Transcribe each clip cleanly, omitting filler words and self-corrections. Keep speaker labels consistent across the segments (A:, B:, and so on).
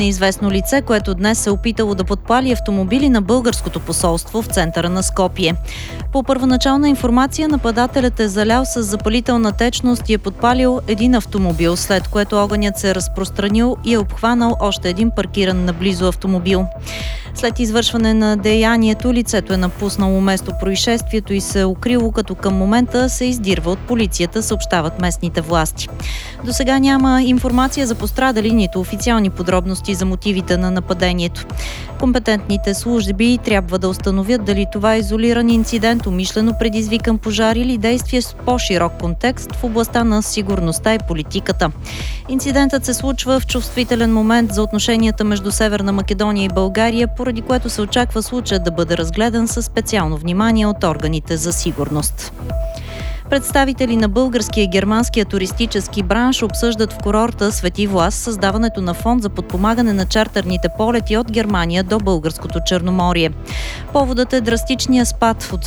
A: неизвестно лице, което днес се опитало да подпали автомобили на българското посолство в центъра на Скопие. По първоначална информация, нападателят е залял с запалителна течност и е подпалил един автомобил, след което огънят се е разпространил и е обхванал още един паркиран наблизо автомобил. След извършване на деянието, лицето е напуснало место происшествието и се е укрило, като към момента се издирва от полицията, съобщават местните власти. До сега няма информация за пострадали, нито официални подробности за мотивите на нападението. Компетентните служби трябва да установят дали това е изолиран инцидент, умишлено предизвикан пожар или действие с по-широк контекст в областта на сигурността и политиката. Инцидентът се случва в чувствителен момент за отношенията между Северна Македония и България, поради което се очаква случаят да бъде разгледан със специално внимание от органите за сигурност. Представители на българския и германския туристически бранш обсъждат в курорта Свети Влас създаването на фонд за подпомагане на чартерните полети от Германия до българското Черноморие. Поводът е драстичния спад от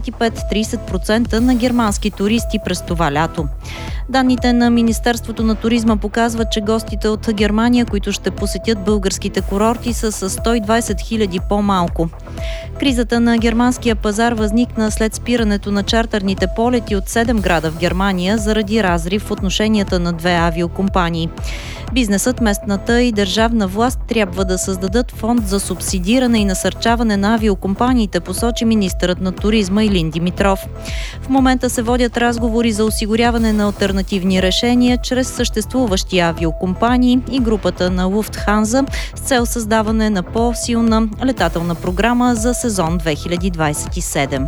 A: 25-30% на германски туристи през това лято. Данните на Министерството на туризма показват, че гостите от Германия, които ще посетят българските курорти, са с 120 хиляди по-малко. Кризата на германския пазар възникна след спирането на чартерните полети от 7 града в Германия заради разрив в отношенията на две авиокомпании. Бизнесът, местната и държавна власт трябва да създадат фонд за субсидиране и насърчаване на авиокомпаниите, посочи министърът на туризма Илин Димитров. В момента се водят разговори за осигуряване на алтернативни решения чрез съществуващи авиокомпании и групата на Луфтханза с цел създаване на по-силна летателна програма за сезон 2027.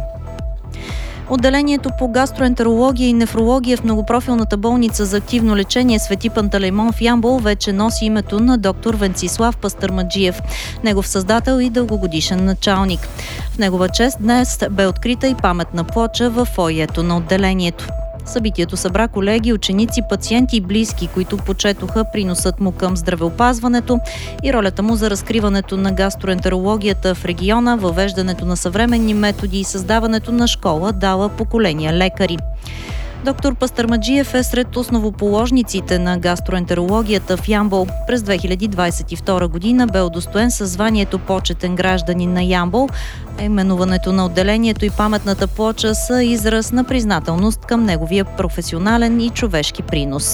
A: Отделението по гастроентерология и нефрология в многопрофилната болница за активно лечение Свети Пантелеймон в Ямбол вече носи името на доктор Венцислав Пастърмаджиев, негов създател и дългогодишен началник. В негова чест днес бе открита и паметна плоча във фоайето на отделението. Събитието събра колеги, ученици, пациенти и близки, които почетоха приносът му към здравеопазването и ролята му за разкриването на гастроентерологията в региона, въвеждането на съвременни методи и създаването на школа дала поколения лекари. Доктор Пастърмаджиев е сред основоположниците на гастроентерологията в Ямбол. През 2022 година бе удостоен със званието почетен гражданин на Ямбол. Именуването на отделението и паметната плоча са израз на признателност към неговия професионален и човешки принос.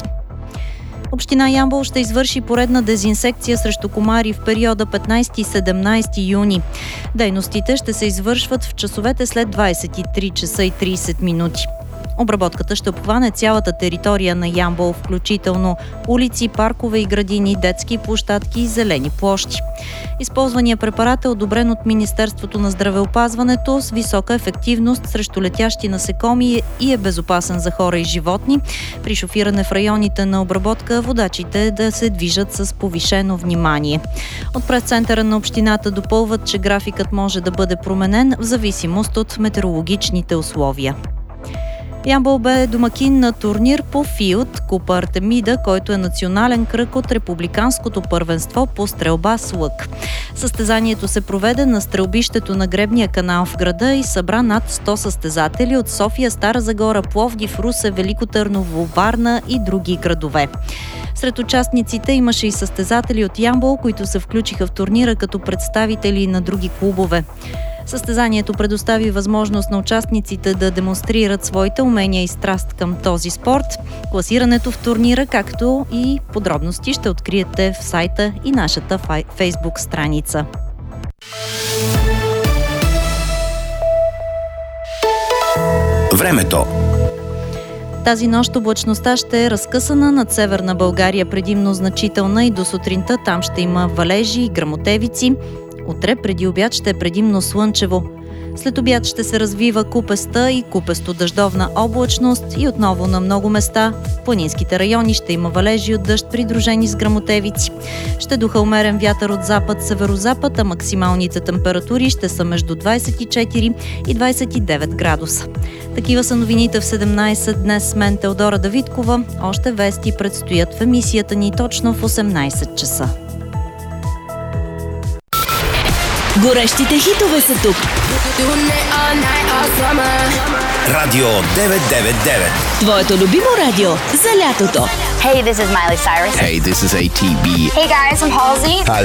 A: Община Ямбол ще извърши поредна дезинсекция срещу комари в периода 15-17 юни. Дейностите ще се извършват в часовете след 23 часа и 30 минути. Обработката ще обхване цялата територия на Ямбол, включително улици, паркове и градини, детски площадки и зелени площи. Използвания препарат е одобрен от Министерството на здравеопазването с висока ефективност срещу летящи насекоми и е безопасен за хора и животни. При шофиране в районите на обработка водачите да се движат с повишено внимание. От пресцентъра на общината допълват, че графикът може да бъде променен в зависимост от метеорологичните условия. Ямбол бе домакин на турнир по филд Купа Артемида, който е национален кръг от републиканското първенство по стрелба с лък. Състезанието се проведе на стрелбището на гребния канал в града и събра над 100 състезатели от София, Стара Загора, Пловдив, Русе, Велико Търново, Варна и други градове. Сред участниците имаше и състезатели от Ямбол, които се включиха в турнира като представители на други клубове. Състезанието предостави възможност на участниците да демонстрират своите умения и страст към този спорт. Класирането в турнира, както и подробности ще откриете в сайта и нашата Фейсбук страница.
B: Времето.
A: Тази нощ облачността ще е разкъсана над северна България, предимно значителна и до сутринта там ще има валежи и гръмотевици. Утре преди обяд ще е предимно слънчево. След обяд ще се развива купеста и купесто-дъждовна облачност и отново на много места в планинските райони ще има валежи от дъжд, придружени с гръмотевици. Ще духа умерен вятър от запад-северозапад, а максималните температури ще са между 24 и 29 градуса. Такива са новините в 17 днес с мен Теодора Давидкова. Още вести предстоят в емисията ни точно в 18 часа.
C: Горещите хитове са тук.
B: Радио 999.
C: Твоето любимо радио за лятото.
D: Hey, this is Miley Cyrus.
B: Hey, this is ATB.
D: Hey guys, I'm Halsey.
B: Hi,